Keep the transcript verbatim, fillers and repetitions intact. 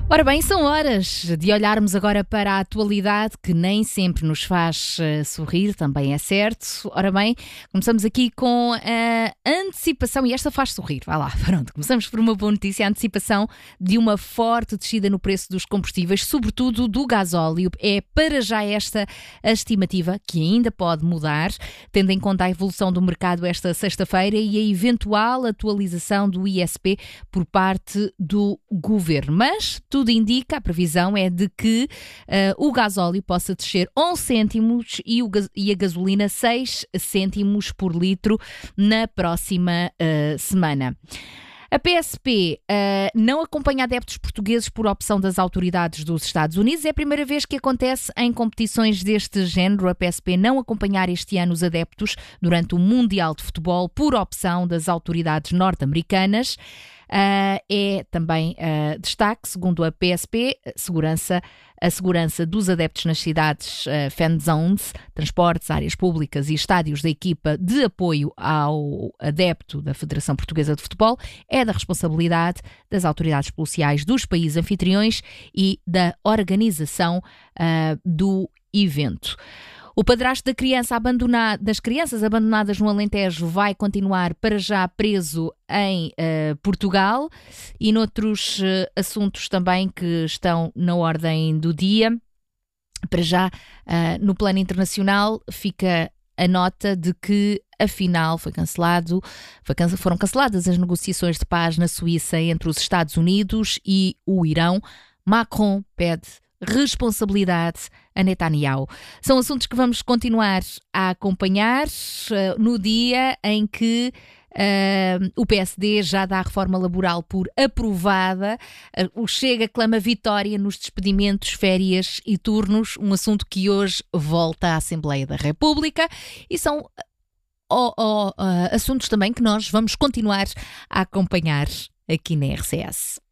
Ora bem, são horas de olharmos agora para a atualidade, que nem sempre nos faz uh, sorrir, também é certo. Ora bem, começamos aqui com a antecipação, e esta faz sorrir, vai lá, pronto. Começamos por uma boa notícia, a antecipação de uma forte descida no preço dos combustíveis, sobretudo do gasóleo. É para já esta a estimativa, que ainda pode mudar, tendo em conta a evolução do mercado esta sexta-feira e a eventual atualização do I S P por parte do governo. Mas tudo indica, a previsão é de que uh, o gasóleo possa descer onze cêntimos e, o, e a gasolina seis cêntimos por litro na próxima uh, semana. A P S P uh, não acompanha adeptos portugueses por opção das autoridades dos Estados Unidos. É a primeira vez que acontece em competições deste género. A P S P não acompanhar este ano os adeptos durante o Mundial de Futebol por opção das autoridades norte-americanas. Uh, é também uh, destaque, segundo a P S P, segurança, a segurança dos adeptos nas cidades, uh, fan zones, transportes, áreas públicas e estádios da equipa de apoio ao adepto da Federação Portuguesa de Futebol é da responsabilidade das autoridades policiais dos países anfitriões e da organização uh, do evento. O padrasto da criança abandonada, das crianças abandonadas no Alentejo vai continuar para já preso em uh, Portugal e noutros uh, assuntos também que estão na ordem do dia. Para já, uh, no plano internacional, fica a nota de que, afinal, foi cancelado, foi can- foram canceladas as negociações de paz na Suíça entre os Estados Unidos e o Irão. Macron pede responsabilidade a Netanyahu. São assuntos que vamos continuar a acompanhar uh, no dia em que uh, o P S D já dá a reforma laboral por aprovada. Uh, o Chega clama vitória nos despedimentos, férias e turnos, um assunto que hoje volta à Assembleia da República, e são oh, oh, uh, assuntos também que nós vamos continuar a acompanhar aqui na R C S.